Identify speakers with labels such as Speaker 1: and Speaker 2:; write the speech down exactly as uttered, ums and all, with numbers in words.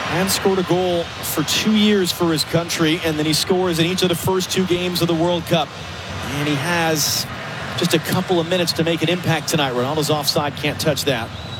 Speaker 1: And scored a goal for two years for his country, and then he scores in each of the first two games of the World Cup. And he has just a couple of minutes to make an impact tonight. Ronaldo's offside, can't touch that.